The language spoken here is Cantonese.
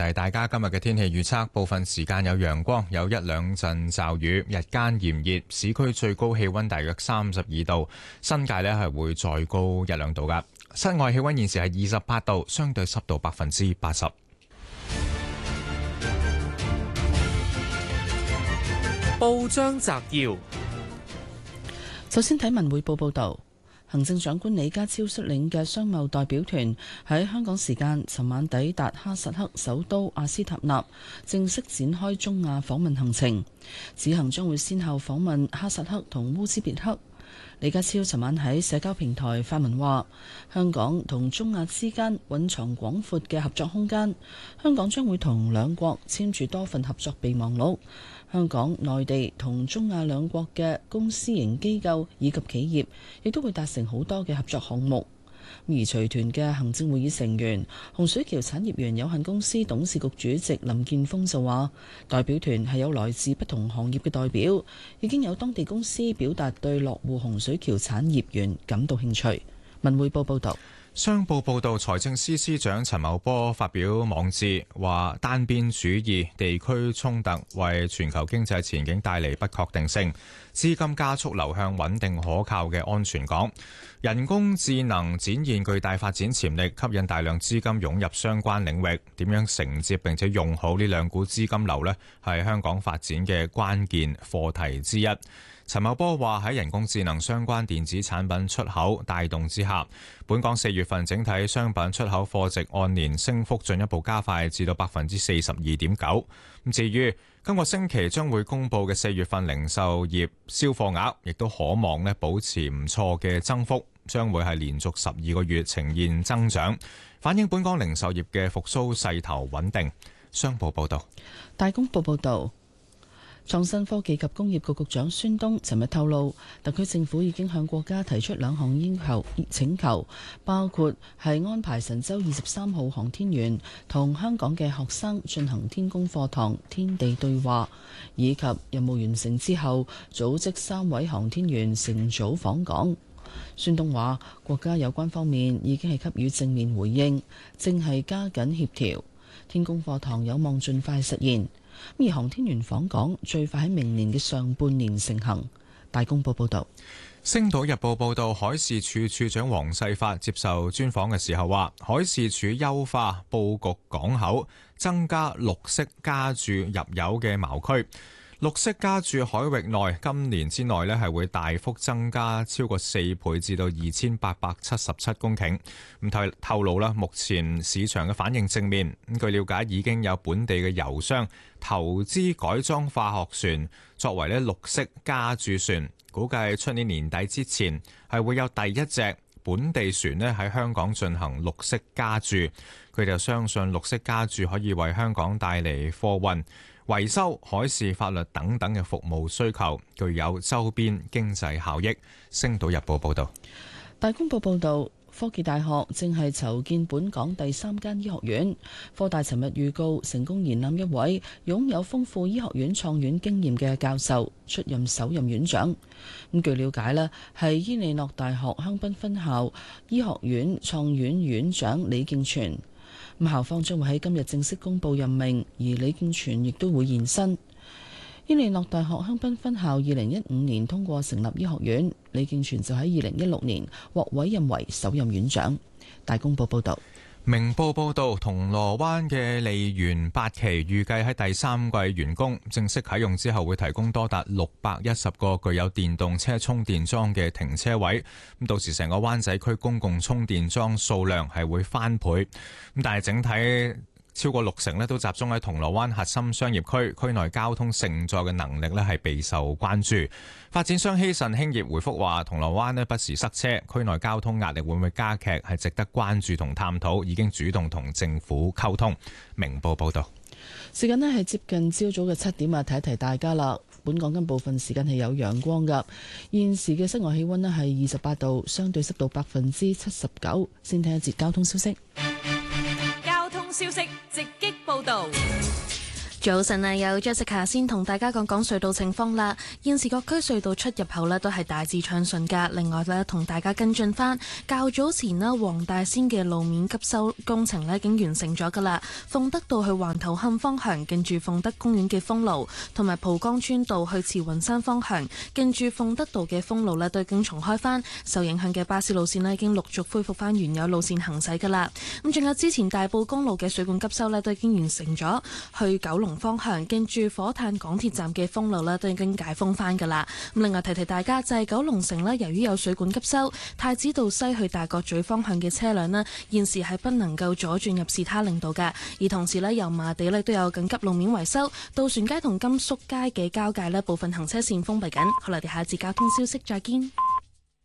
提大家今日嘅天氣預測，部分時間有陽光，有一兩陣驟雨，日間炎熱，市區最高氣溫大約32度，新界呢係會再高一兩度噶。室外氣溫現時係28度，相對濕度80%。 報章摘要， 首先睇文匯報報道。行政長官李家超率領嘅商貿代表團喺香港時間尋晚抵達哈薩克首都阿斯塔納，正式展開中亞訪問行程。此行將會先後訪問哈薩克同烏茲別克。李家超尋晚喺社交平台發文話，香港同中亞之間蘊藏廣闊嘅合作空間，香港將會同兩國簽署多份合作備忘錄。香港、內地同中亞兩國嘅公私營機構以及企業，亦都會達成好多嘅合作項目。而隨團嘅行政會議成員洪水橋產業園有限公司董事局主席林健鋒就話，代表團係有來自不同行業嘅代表，已經有當地公司表達對落戶洪水橋產業園感到興趣。文匯報報道。 商報報導，財政司司長陳茂波發表網誌，話單邊主義、地區衝突為全球經濟前景帶嚟不確定性，資金加速流向穩定可靠嘅安全港。人工智能展現巨大發展潛力，吸引大量資金湧入相關領域。點樣承接並且用好呢兩股資金流呢？係香港發展嘅關鍵課題之一。陳茂波話，喺人工智能相關電子產品出口帶動之下，本港4月份整體商品出口貨值按年升幅進一步加快至到42.9%。至於今個星期將會公布嘅4月份零售業銷貨額，亦都可望保持唔錯嘅增幅，將會係連續12個月呈現增長，反映本港零售業嘅復甦勢頭穩定。商報報道。 大公報報導。創新科技及工業局局長孫東尋日透露，特區政府已經向國家提出2項請求，包括係安排神舟23號航天員同香港嘅學生進行天宮課堂天地對話，以及任務完成之後組織3位航天員乘組訪港。孫東話，國家有關方面已經係給予正面回應，正係加緊協調，天宮課堂有望盡快實現。而航天員訪港最快喺明年嘅上半年成行。大公報報道。 星島日報報道，海事處處長黃世發接受專訪嘅時候話，海事處優化佈局港口，增加綠色加注入油嘅錨區。綠色加注海域內今年之內咧係會大幅增加超過4倍至到2877公頃。咁透露啦，目前市場嘅反應正面。據了解，已經有本地嘅油商投資改裝化學船作為綠色加注船，估計出年年底之前係會有第一隻本地船咧喺香港進行綠色加注。佢哋相信綠色加注可以為香港帶嚟貨運、維修、海事法律等等嘅服務需求，具有周邊經濟效益。星島日報報道。 大公報報道，科技大學正係籌建本港第3間醫學院。科大尋日預告成功延攬一位擁有豐富醫學院創院經驗嘅教授出任首任院長。咁據了解咧，係伊利諾大學香檳分校醫學院創院院長李敬全。咁校方將會喺今日正式公布任命，而李敬全亦都會現身。伊利諾大學香檳分校2015年通過成立醫學院，李敬全就喺2016年獲委任為首任院長。大公報報道。 明報報道，銅鑼灣嘅利園8期預計喺第3季完工，正式啟用之後會提供多達610個具有電動車充電樁嘅停車位。咁到時成個灣仔區公共充電樁數量係會翻倍。咁但係整體超過60%都集中喺銅鑼灣核心商業區，區內交通承載嘅能力係備受關注。發展商希慎興業回覆話，銅鑼灣不時塞車，區內交通壓力會唔會加劇係值得關注同探討，已經主動同政府溝通。明報報道。 時間係接近朝早嘅7點啊，提一提大家啦。本港今部分時間係有陽光噶，現時嘅室外氣溫係28度，相對濕度79%。先聽一節交通消息。 消息直擊報道。 早晨啊，有 Jessica 先同大家講講隧道情況啦。現時各區隧道出入口呢都係大致暢順噶。另外呢，同大家跟進翻較早前呢，黃大仙嘅路面急修工程呢已經完成咗噶啦。鳳德道去橫頭磡方向，近住鳳德公園嘅封路，同埋蒲崗村道去慈雲山方向，近住鳳德道嘅封路呢都已經重開翻。受影響嘅巴士路線呢已經陸續恢復翻原有路線行駛噶啦。咁仲有之前大埔公路嘅水管急修呢都已經完成咗，去九龍方向近住火炭港鐵站嘅封路都已經解封翻噶啦。咁另外提提大家就係九龍城由於有水管急修，太子道西去大角咀方向嘅車輛現時係不能夠左轉入士他令道嘅。而同時油麻地都有緊急路面維修，渡船街同甘肅街嘅交界部分行車線封閉緊。好啦，我哋下一節交通消息再見。